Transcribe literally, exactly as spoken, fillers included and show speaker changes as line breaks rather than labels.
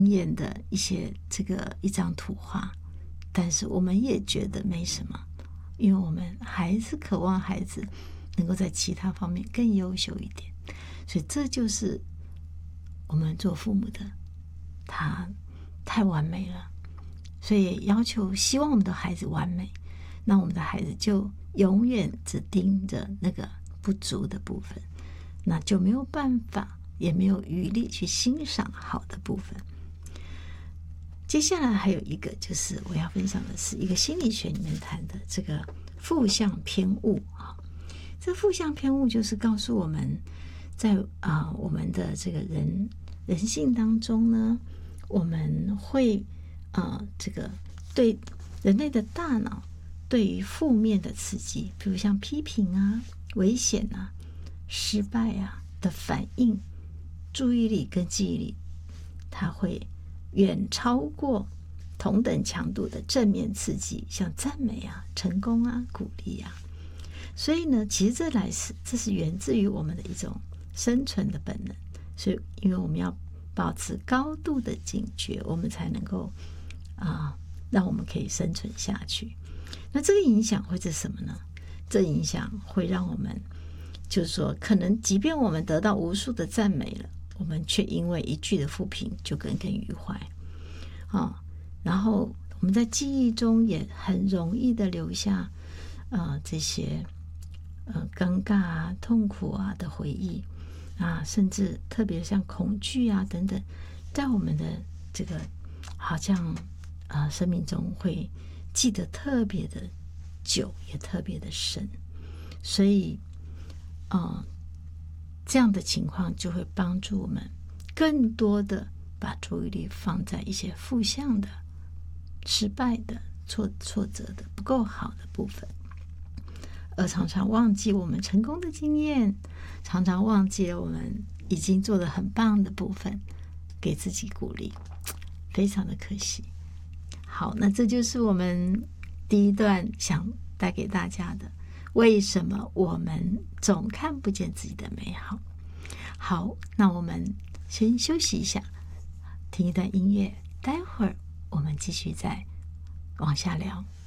艳的一些这个一张图画，但是我们也觉得没什么，因为我们还是渴望孩子能够在其他方面更优秀一点。所以这就是我们做父母的，他太完美了，所以要求希望我们的孩子完美，那我们的孩子就永远只盯着那个不足的部分，那就没有办法也没有余力去欣赏好的部分。接下来还有一个就是我要分享的是一个心理学里面谈的这个负向偏误。这负向偏误就是告诉我们在啊、呃、我们的这个人人性当中呢，我们会啊、呃、这个对人类的大脑对于负面的刺激，比如像批评啊、危险啊、失败啊的反应，注意力跟记忆力，它会远超过同等强度的正面刺激，像赞美啊、成功啊、鼓励啊。所以呢，其实这来是这是源自于我们的一种生存的本能。所以，因为我们要保持高度的警觉，我们才能够啊、呃，让我们可以生存下去。那这个影响会是什么呢？这影响会让我们，就是说，可能即便我们得到无数的赞美了，我们却因为一句的负评就耿耿于怀啊。然后我们在记忆中也很容易的留下呃这些呃尴尬啊、痛苦啊的回忆啊，甚至特别像恐惧啊等等，在我们的这个好像呃生命中会记得特别的久，也特别的深。所以呃这样的情况就会帮助我们更多的把注意力放在一些负向的、失败的、挫挫折的、不够好的部分，而常常忘记我们成功的经验，常常忘记了我们已经做得很棒的部分，给自己鼓励，非常的可惜。好，那这就是我们第一段想带给大家的，为什么我们总看不见自己的美好。好，那我们先休息一下，听一段音乐，待会儿我们继续再往下聊。